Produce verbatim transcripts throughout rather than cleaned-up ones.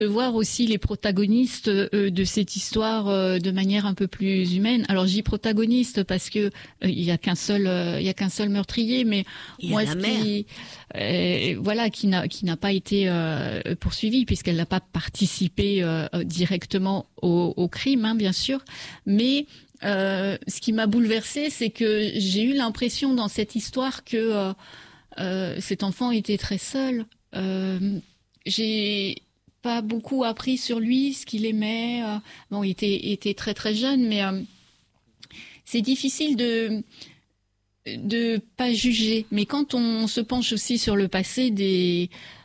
de voir aussi les protagonistes euh, de cette histoire euh, de manière un peu plus humaine. Alors j'y protagoniste parce que euh, il y a qu'un seul, euh, il y a qu'un seul meurtrier, mais il moi y a ce la qui, euh, voilà, qui n'a qui n'a pas été euh, poursuivie puisqu'elle n'a pas participé euh, directement au, au crime, hein, bien sûr, mais euh, ce qui m'a bouleversée, c'est que j'ai eu l'impression dans cette histoire que euh, euh, cet enfant était très seul. Euh, j'ai pas beaucoup appris sur lui, ce qu'il aimait. Euh, bon, il était, était très très jeune, mais euh, c'est difficile de de pas juger. Mais quand on se penche aussi sur le passé des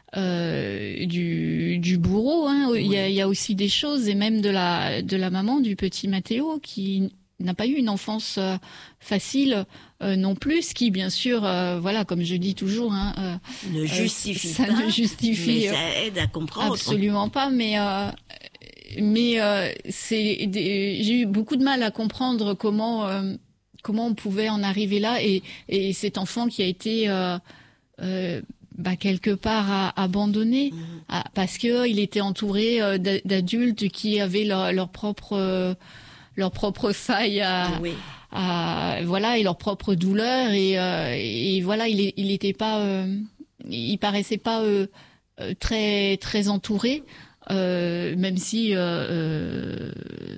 euh, du, du bourreau, hein, oui. il y a, il y a aussi des choses, et même de la de la maman du petit Matteo qui n'a pas eu une enfance euh, facile euh, non plus, ce qui bien sûr, euh, voilà, comme je dis toujours, hein, euh, ne justifie euh, ça pas, ne justifie mais ça aide à comprendre. Absolument pas, mais euh, mais euh, c'est des, j'ai eu beaucoup de mal à comprendre comment euh, comment on pouvait en arriver là, et et cet enfant qui a été euh, euh, bah, quelque part à, abandonné mmh. à, parce que il était entouré euh, d'adultes qui avaient leur, leur propre euh, leur propre faille à, oui. à voilà et leur propre douleur, et euh, et voilà il il était pas euh, il paraissait pas euh, très très entouré, euh, même si il euh, euh,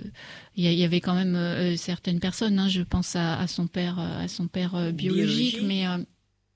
y, y avait quand même euh, certaines personnes, hein, je pense à, à son père à son père euh, biologique, biologique, mais euh,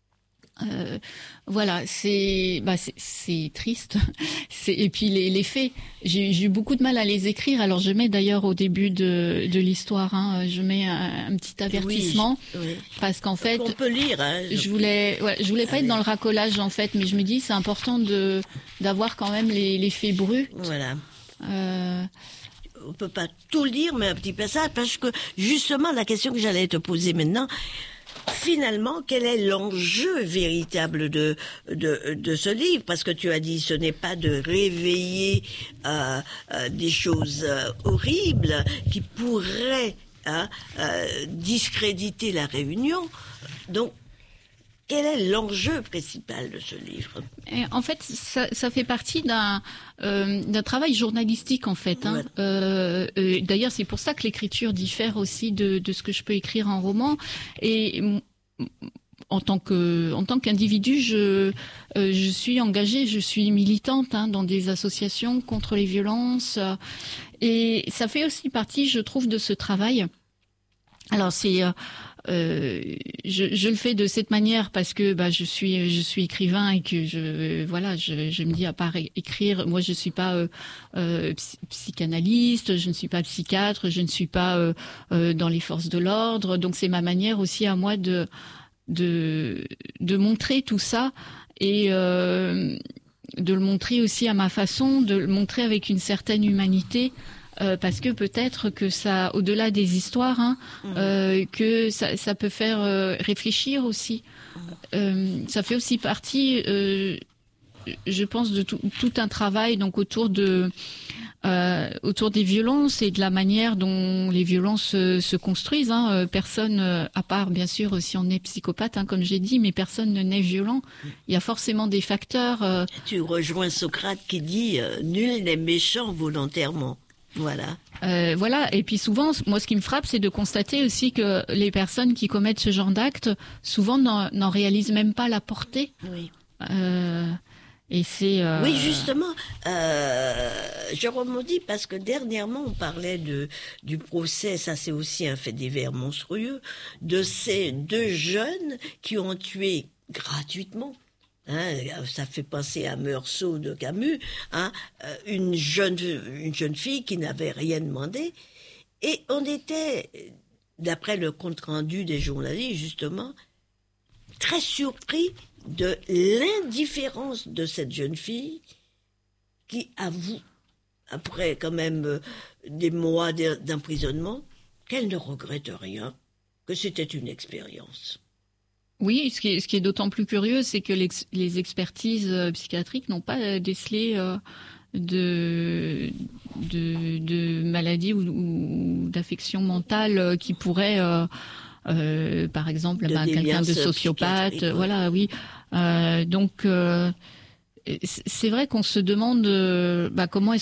Euh, voilà, c'est bah c'est, c'est triste. C'est, et puis les, les faits, j'ai, j'ai eu beaucoup de mal à les écrire. Alors je mets d'ailleurs au début de, de l'histoire, hein, je mets un, un petit avertissement, oui, oui. parce qu'en fait, on peut lire. Hein, je, je voulais, ouais, je voulais pas Allez. être dans le racolage en fait, mais je me dis c'est important de d'avoir quand même les, les faits bruts. Voilà. Euh, on peut pas tout lire, mais un petit passage, parce que justement la question que j'allais te poser maintenant. Finalement, quel est l'enjeu véritable de, de de ce livre? Parce que tu as dit, ce n'est pas de réveiller euh, euh, des choses euh, horribles qui pourraient hein, euh, discréditer la Réunion. Donc, quel est l'enjeu principal de ce livre? Et en fait, ça, ça fait partie d'un, euh, d'un travail journalistique, en fait. Hein. Ouais. Euh, euh, d'ailleurs, c'est pour ça que l'écriture diffère aussi de, de ce que je peux écrire en roman. Et en tant que, en tant qu'individu, je, euh, je suis engagée, je suis militante hein, dans des associations contre les violences. Et ça fait aussi partie, je trouve, de ce travail. Alors, c'est... Euh, Euh, je, je le fais de cette manière parce que bah je suis je suis écrivain et que je voilà je, je me dis à part écrire, moi je suis pas euh, euh, psychanalyste, je ne suis pas psychiatre, je ne suis pas euh, euh, dans les forces de l'ordre, donc c'est ma manière aussi à moi de de de montrer tout ça et euh, de le montrer aussi à ma façon, de le montrer avec une certaine humanité. Euh, parce que peut-être que ça, au-delà des histoires, hein, mmh. euh, que ça, ça peut faire euh, réfléchir aussi. Mmh. Euh, ça fait aussi partie, euh, je pense, de tout, tout un travail donc autour de euh, autour des violences et de la manière dont les violences se, se construisent. Hein. Personne, à part bien sûr si on est psychopathe, hein, comme j'ai dit, mais personne ne naît violent. Il y a forcément des facteurs. Euh... Tu rejoins Socrate qui dit euh, nul n'est méchant volontairement. Voilà. Euh, voilà. Et puis souvent, moi, ce qui me frappe, c'est de constater aussi que les personnes qui commettent ce genre d'actes, souvent n'en, n'en réalisent même pas la portée. Oui. Euh, et c'est. Euh... Oui, justement. Euh, je rebondis parce que dernièrement, on parlait de du procès. Ça, c'est aussi un fait divers monstrueux de ces deux jeunes qui ont tué gratuitement. Hein, ça fait penser à Meursault de Camus, hein, une jeune une jeune fille qui n'avait rien demandé, et on était, d'après le compte rendu des journalistes justement, très surpris de l'indifférence de cette jeune fille qui avoue, après quand même des mois d'emprisonnement, qu'elle ne regrette rien, que c'était une expérience. Oui, ce qui est, ce qui est d'autant plus curieux, c'est que les, les expertises euh, psychiatriques n'ont pas euh, décelé euh, de, de, de maladies ou, ou d'affections mentales euh, qui pourraient, euh, euh, par exemple, bah, quelqu'un de sociopathe, voilà, oui. Euh, donc, euh, c'est vrai qu'on se demande bah, comment est-ce